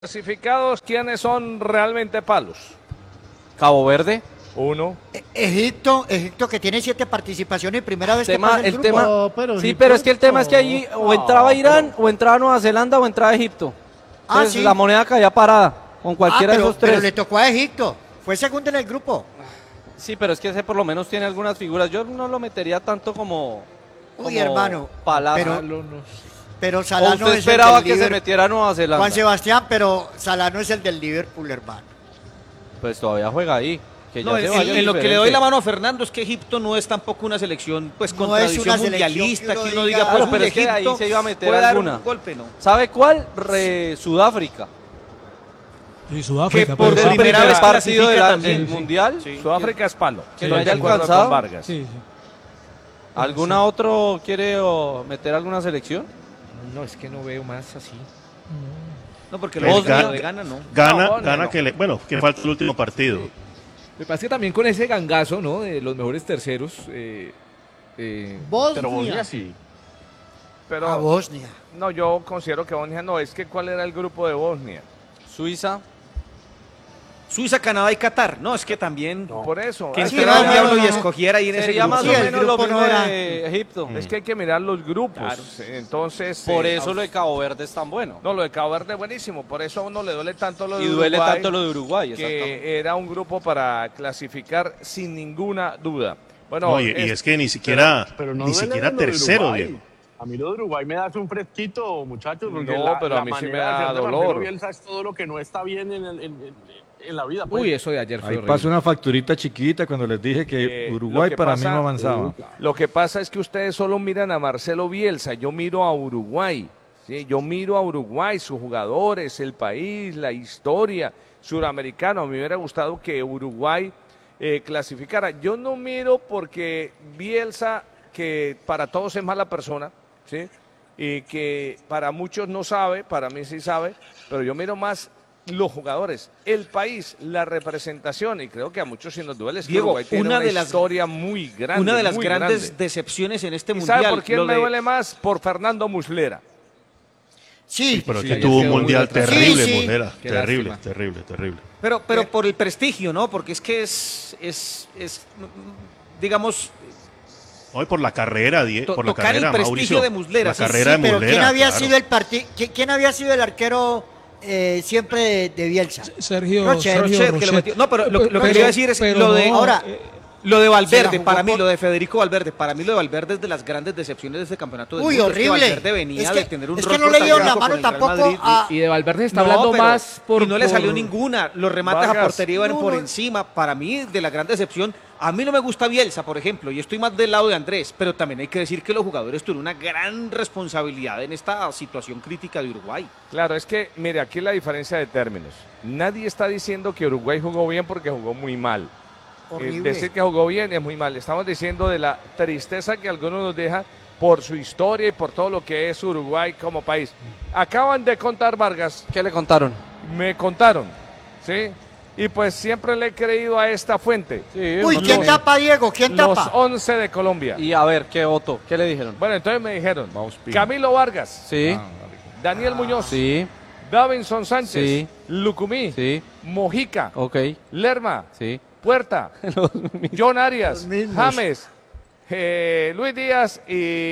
Clasificados, ¿quiénes son realmente palos? Cabo Verde. Uno. Egipto que tiene 7 participaciones, primera vez que Tema, pasa el el grupo. tema, No, pero sí, Egipto pero es que el tema es que no. allí o entraba Irán, o entraba Nueva Zelanda, o entraba Egipto. Entonces sí. la moneda caía parada con cualquiera de esos pero tres. le tocó a Egipto. Fue segundo en el grupo. Sí, pero es que ese por lo menos tiene algunas figuras. Yo no lo metería tanto como. Uy, hermano. Palacio. Pero ¿O Salah usted no es el esperaba del que se Liverpool. metiera a Nueva Zelanda? Juan Sebastián, pero Salah no es el del Liverpool, hermano. Pues todavía juega ahí. Que No, ya se vaya en lo que le diferente. doy la mano a Fernando es que Egipto no es tampoco una selección pues con No es tradición una selección mundialista, que uno que uno diga, diga, pues Claro, uy, pero es que ahí Egipto se iba a meter puede dar alguna. un golpe, ¿no? ¿Sabe cuál? Sudáfrica. Sí, Sudáfrica. Que por pero El sí. primera primer vez partido clasifica del también, sí. Mundial. Sí. Sudáfrica es palo. Que Estoy lo de haya acuerdo alcanzado. con Vargas. Sí, sí. ¿Alguna otro quiere meter alguna selección? No, es que no veo más así. No, porque Pues lo Gana- de Gana no. No, Que falta el último partido. Me parece que también con ese gangazo, ¿no? De los mejores terceros. Bosnia. sí. Pero A Bosnia. no, yo considero que Bosnia no. Es que ¿cuál era el grupo de Bosnia? Suiza. Suiza, Canadá y Qatar. No, es que también Por eso. que es, Sí, que entrara el no, diablo no, y no. escogiera ahí en ese Sería grupo. más Sí, o el menos lo grupo mismo no era- de Egipto. es que hay que mirar los grupos. Claro. Entonces. Por eso lo de Cabo Verde es tan bueno. No, lo de Cabo Verde es buenísimo. Por eso a uno le duele tanto lo de Y duele Uruguay, tanto lo de Uruguay, exactamente. que era un grupo para clasificar sin ninguna duda. Bueno, No, y es que ni siquiera, Pero no ni duele siquiera lo de tercero, Uruguay. Diego. A mí lo de Uruguay me da un fresquito, muchachos, porque No, pero a mí sí me manera de da hacer de dolor. Marcelo Bielsa es todo lo que no está bien en la vida. Pues. Uy, eso de ayer fue Ahí horrible. pasó una facturita chiquita cuando les dije que Lo Uruguay que para pasa- mí no avanzaba. Lo que pasa es que ustedes solo miran a Marcelo Bielsa, yo miro a Uruguay, ¿sí? Yo miro a Uruguay, sus jugadores, el país, la historia, suramericano. A mí me hubiera gustado que Uruguay clasificara. Yo no miro porque Bielsa, que para todos es mala persona, ¿sí? Y que para muchos no sabe, para mí sí sabe, pero yo miro más los jugadores, el país, la representación, y creo que a muchos sí nos duele. Es que Diego, Uruguay tiene una una de las- historia muy grande. Una de las muy grandes grande. decepciones en este ¿Y mundial. sabe por quién lo me de- duele más? Por Fernando Muslera. Sí, Pero Sí, que ayer tuvo un quedó muy mundial atrás. terrible, Sí, sí. Muslera. Qué Terrible, lástima. terrible. Pero por el prestigio, ¿no? Porque es que digamos, Hoy por la carrera, por la tocar carrera, el prestigio Mauricio. de Muslera. La Sí, carrera sí, de pero Muslera. ¿quién había claro. sido quién había sido el arquero siempre de Bielsa? Sergio Rochet, Rochet, que lo metió. No, pero lo que Pero- quería decir es pero lo de no, ahora, lo de se Valverde, la jugó para mí, por- lo de Federico Valverde, para mí lo de Valverde es de las grandes decepciones de este campeonato del Uy, mundo. Es que horrible. Valverde venía Es que- de tener un es que rostro no le dio tan la único mano con el Real tampoco Madrid. a- Y de Valverde se está No, hablando pero- más por... y no le salió por- ninguna. Los remates a Vargas. portería iban por encima. Para mí, de la gran decepción, a mí no me gusta Bielsa, por ejemplo, y estoy más del lado de Andrés, pero también hay que decir que los jugadores tuvieron una gran responsabilidad en esta situación crítica de Uruguay. Claro, es que, mire, aquí la diferencia de términos. Nadie está diciendo que Uruguay jugó bien porque jugó muy mal. Horrible. Decir que jugó bien es muy mal. Estamos diciendo de la tristeza que algunos nos deja por su historia y por todo lo que es Uruguay como país. Acaban de contar, Vargas, ¿Qué le contaron? me contaron, ¿sí? Y pues siempre le he creído a esta fuente. Uy, ¿quién tapa, Diego? ¿Quién Los tapa? 11 de Colombia. Y a ver, ¿qué voto? ¿Qué le dijeron? Bueno, entonces me dijeron Camilo Vargas, Sí, Daniel Muñoz, sí, Davinson Sánchez, Sí. Lucumí, sí, Mojica, ok, Lerma, sí. Puerta, John Arias, Los mismos. James, Luis Díaz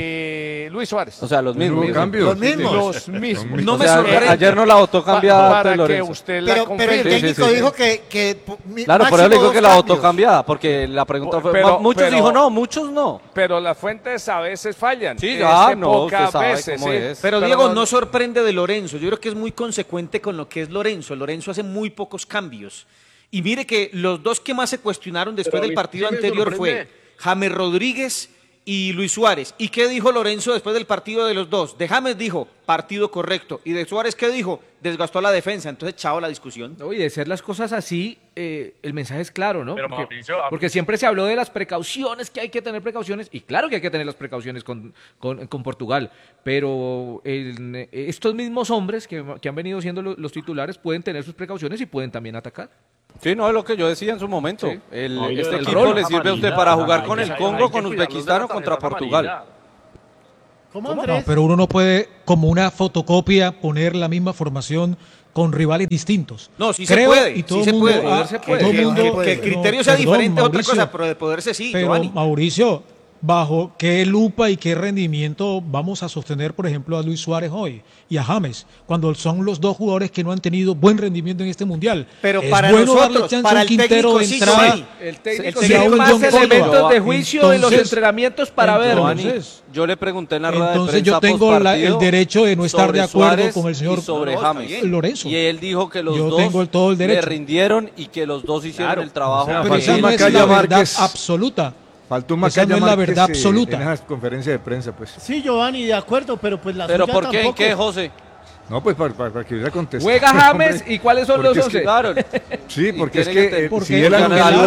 y Luis Suárez. O sea, los mismos. Hubo cambios. Los mismos. Los mismos. No O me sea, sorprende. ayer no la votó cambiada Para pues, que Lorenzo. usted la Pero el confirme. técnico sí. dijo que Claro, por máximo eso le digo dos que la votó cambios. cambiada, porque la pregunta fue... Pero- muchos pero- dijo no, muchos no. Pero las fuentes a veces fallan. Sí, Es ya, de no, pocas usted sabe veces, cómo sí. es. Pero Diego, no sorprende de Lorenzo. Yo creo que es muy consecuente con lo que es Lorenzo. Lorenzo hace muy pocos cambios. Y mire que los dos que más se cuestionaron después Pero a del mí partido sí me anterior sorprende. fue James Rodríguez y Luis Suárez. ¿Y qué dijo Lorenzo después del partido de los dos? De James dijo, partido correcto. Y de Suárez, ¿qué dijo? Desgastó la defensa. Entonces, chao la discusión. No, y de ser las cosas así, el mensaje es claro, ¿no? Pero, Porque, Mauricio, porque siempre se habló de las precauciones, que hay que tener precauciones, y claro que hay que tener las precauciones con Portugal, pero estos mismos hombres que han venido siendo los titulares pueden tener sus precauciones y pueden también atacar. Sí, no es lo que yo decía en su momento. Sí. Este el equipo rol, le sirve a usted para jugar con el Congo, con Uzbekistán o contra Portugal. ¿Cómo, No, Andrés? pero uno no puede, como una fotocopia, poner la misma formación con rivales distintos. No, sí Creo, se puede, y todo sí se mundo puede. ha- Se que puede. todo mundo- Que el criterio no, sea perdón, diferente es otra Mauricio, cosa, pero de poderse sí, pero Giovanni. Mauricio, ¿bajo qué lupa y qué rendimiento vamos a sostener, por ejemplo, a Luis Suárez hoy y a James, cuando son los dos jugadores que no han tenido buen rendimiento en este mundial? Pero Es para bueno darle nosotros, chance para a el un Quintero técnico de sí, entrada. Giovanni. El técnico El tiene técnico más John Córdoba. elementos de juicio en los Entonces- entrenamientos para verlo. entonces- Yo le pregunté en la rueda de Entonces prensa yo tengo el postpartido derecho de no estar sobre de acuerdo Suárez con el señor y sobre No, está James. bien. Lorenzo. Y él dijo que los Yo dos tengo todo el le derecho. rindieron y que los dos hicieron Claro. el trabajo. O sea, Pero faltó esa un no es Macaya la verdad Márquez. absoluta. Faltó un Esa no Macaya es la Márquez, verdad absoluta. en esas conferencias de prensa, pues. Sí, Giovanni, de acuerdo, pero pues la ¿Pero suya por qué? ¿En tampoco. qué, José? No, pues para que hubiera contestado. Juega James y ¿cuáles son los Porque es que- 11? Claro. Sí, porque es tiene que que tener- porque si él Lalo-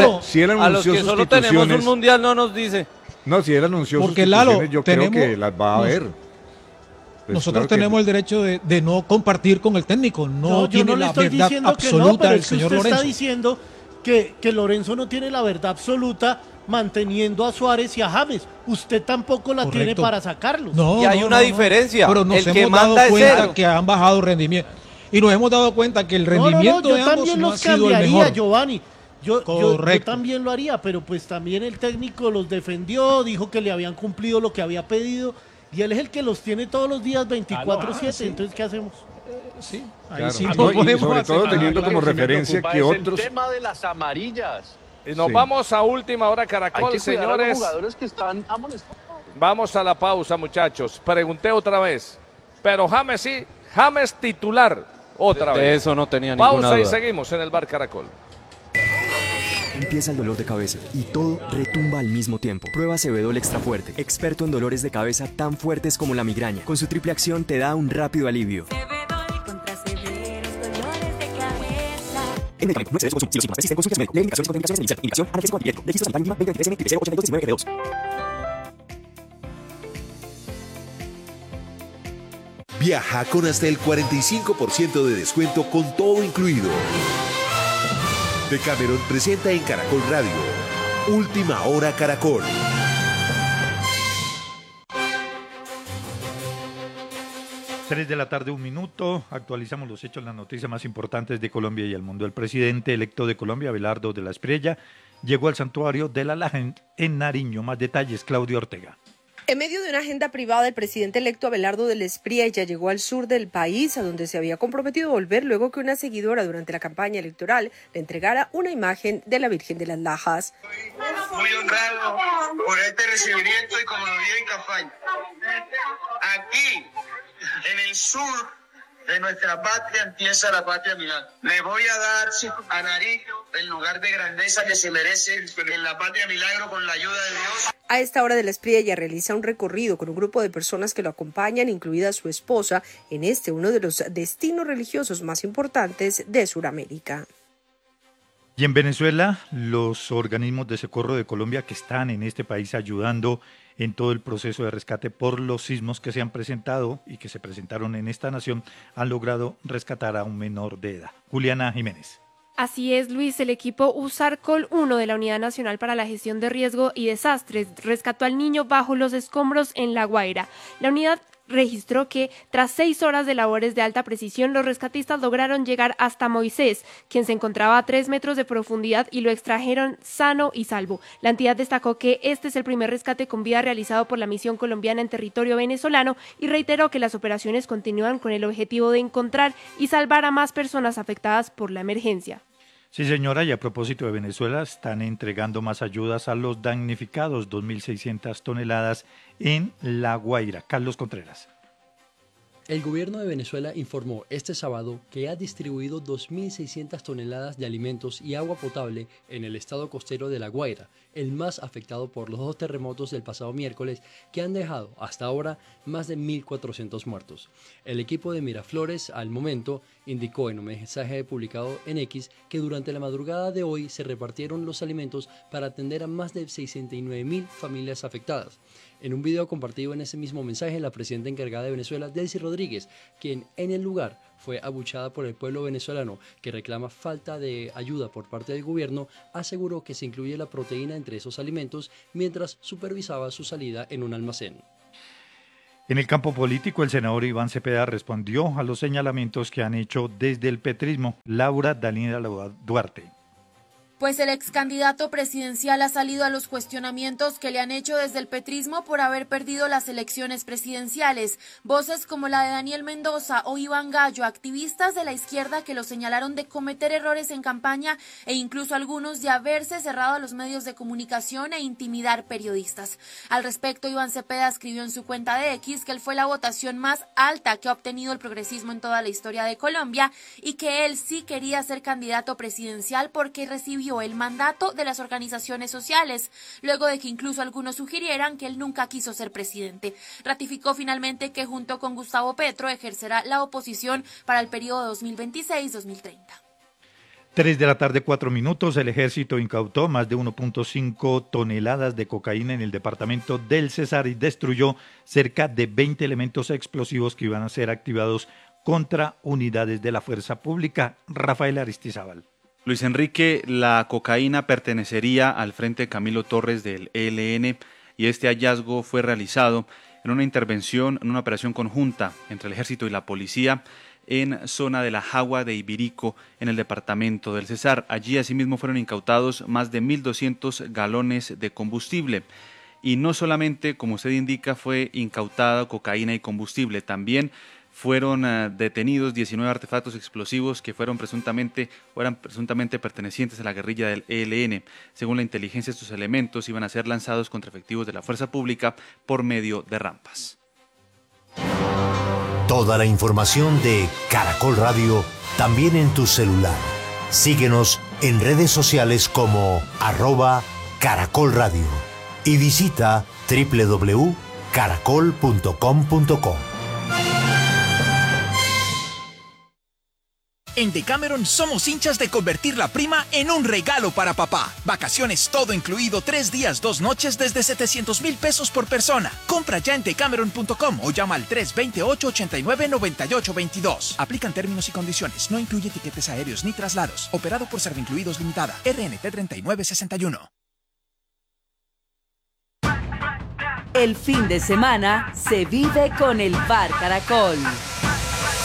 A los anunció que solo tenemos un sustituciones, mundial no nos dice. no, si él anunció Porque, Lalo, sustituciones, yo creo que tenemos- las va a nos- ver. Pues Nosotros claro que- tenemos el derecho de no compartir con el técnico. No, No, yo tiene no le la estoy verdad diciendo que no, absoluta pero el es que señor usted Lorenzo. está diciendo que Lorenzo no tiene la verdad absoluta manteniendo a Suárez y a James. Usted tampoco la tiene Correcto. para sacarlos. No, Y hay no, una no, no. diferencia. Pero nos El que hemos manda dado es cuenta él. que han bajado rendimiento. Y nos hemos dado cuenta que el No, rendimiento yo de ambos también no ha los sido el cambiaría, mejor. Giovanni. Yo Correcto. también lo haría, pero pues también el técnico los defendió, dijo que le habían cumplido lo que había pedido y él es el que los tiene todos los días 24/7, sí. entonces ¿qué hacemos? Sí, ahí Claro. sí No, nos y podemos sobre hacer todo nada, teniendo claro. como Lo que me referencia preocupa que es otros... el tema de las amarillas. Y nos Sí. vamos a última hora Hay Caracol, que cuidar a los señores. jugadores que están amonestados. Vamos a la pausa, muchachos. Pregunté otra vez. Pero James sí, James titular otra De vez. eso no tenía ninguna Pausa y duda. seguimos en el Bar Caracol. Empieza el dolor de cabeza y todo retumba al mismo tiempo. Prueba Cebedol Extra Fuerte, experto en dolores de cabeza tan fuertes como la migraña. Con su triple acción te da un rápido alivio. Cebedol contra severos dolores de cabeza. En medicamento, no excedes consumo, si los síntomas persisten, consulte a su médico. Lee indicaciones y contraindicaciones de indicación, analgésico antipirético, registro sanitario mínima 2023 MX 8219 Viaja con hasta el 45% de descuento con todo incluido. Decameron presenta en Caracol Radio Última Hora Caracol. Tres de la tarde, 1 minuto. Actualizamos los hechos, las noticias más importantes de Colombia y el mundo. El presidente electo de Colombia, Abelardo de la Espriella, llegó al santuario de la Laja en Nariño. Más detalles, Claudio Ortega. En medio de una agenda privada, el presidente electo Abelardo de la Espriella llegó al sur del país, a donde se había comprometido a volver luego que una seguidora durante la campaña electoral le entregara una imagen de la Virgen de las Lajas. Muy honrado por este recibimiento y como lo dije en campaña. Aquí, en el sur de nuestra patria, empieza la patria milagro. Le voy a dar a Nariño el lugar de grandeza que se merece en la patria milagro con la ayuda de Dios. A esta hora de la Espriella realiza un recorrido con un grupo de personas que lo acompañan, incluida su esposa, en uno de los destinos religiosos más importantes de Sudamérica. Y en Venezuela, los organismos de socorro de Colombia que están en este país ayudando en todo el proceso de rescate por los sismos que se han presentado y que se presentaron en esta nación, han logrado rescatar a un menor de edad. Juliana Jiménez. Así es, Luis, el equipo USARCOL 1 de la Unidad Nacional para la Gestión de Riesgo y Desastres rescató al niño bajo los escombros en La Guaira. La unidad registró que tras 6 horas de labores de alta precisión, los rescatistas lograron llegar hasta Moisés, quien se encontraba a 3 metros de profundidad, y lo extrajeron sano y salvo. La entidad destacó que este es el primer rescate con vida realizado por la misión colombiana en territorio venezolano y reiteró que las operaciones continúan con el objetivo de encontrar y salvar a más personas afectadas por la emergencia. Sí, señora, y a propósito de Venezuela, están entregando más ayudas a los damnificados, 2.600 toneladas en La Guaira. Carlos Contreras. El gobierno de Venezuela informó este sábado que ha distribuido 2.600 toneladas de alimentos y agua potable en el estado costero de La Guaira, el más afectado por los 2 terremotos del pasado miércoles que han dejado hasta ahora más de 1.400 muertos. El equipo de Miraflores, al momento, indicó en un mensaje publicado en X que durante la madrugada de hoy se repartieron los alimentos para atender a más de 69.000 familias afectadas. En un video compartido en ese mismo mensaje, la presidenta encargada de Venezuela, Delcy Rodríguez, quien en el lugar fue abuchada por el pueblo venezolano que reclama falta de ayuda por parte del gobierno, aseguró que se incluye la proteína entre esos alimentos mientras supervisaba su salida en un almacén. En el campo político, el senador Iván Cepeda respondió a los señalamientos que han hecho desde el petrismo. Laura Dalina Duarte. Pues el ex candidato presidencial ha salido a los cuestionamientos que le han hecho desde el petrismo por haber perdido las elecciones presidenciales. Voces como la de Daniel Mendoza o Iván Gallo, activistas de la izquierda que lo señalaron de cometer errores en campaña e incluso algunos de haberse cerrado a los medios de comunicación e intimidar periodistas. Al respecto, Iván Cepeda escribió en su cuenta de X que él fue la votación más alta que ha obtenido el progresismo en toda la historia de Colombia y que él sí quería ser candidato presidencial porque recibió el mandato de las organizaciones sociales, luego de que incluso algunos sugirieran que él nunca quiso ser presidente. Ratificó finalmente que junto con Gustavo Petro ejercerá la oposición para el periodo 2026-2030. 3 de la tarde, 4 minutos, el ejército incautó más de 1.5 toneladas de cocaína en el departamento del Cesar y destruyó cerca de 20 elementos explosivos que iban a ser activados contra unidades de la fuerza pública. Rafael Aristizábal. Luis Enrique, la cocaína pertenecería al Frente Camilo Torres del ELN y este hallazgo fue realizado en una intervención, en una operación conjunta entre el Ejército y la Policía en zona de la Jagua de Ibirico, en el departamento del Cesar. Allí asimismo fueron incautados más de 1.200 galones de combustible. Y no solamente, como usted indica, fue incautada cocaína y combustible, también fueron detenidos 19 artefactos explosivos que fueron presuntamente o eran presuntamente pertenecientes a la guerrilla del ELN. Según la inteligencia, estos elementos iban a ser lanzados contra efectivos de la fuerza pública por medio de rampas. Toda la información de Caracol Radio también en tu celular. Síguenos en redes sociales como @Caracol Radio y visita www.caracol.com.co. En Decameron somos hinchas de convertir la prima en un regalo para papá. Vacaciones todo incluido, 3 días, 2 noches desde 700.000 pesos por persona. Compra ya en decameron.com o llama al 328-89-9822. Aplican términos y condiciones. No incluye tiquetes aéreos ni traslados. Operado por Servincluidos Limitada. RNT 3961. El fin de semana se vive con el Bar Caracol.